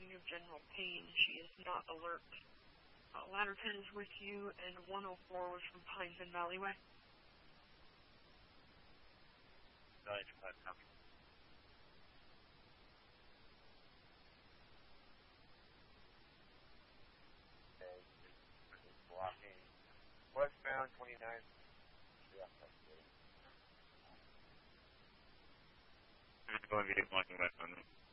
complaining of general pain. She is not alert. Ladder 10 is with you, and 104 was from Pines and Valleyway. 95 copy. Okay, blocking westbound 29. Going to be blocking westbound.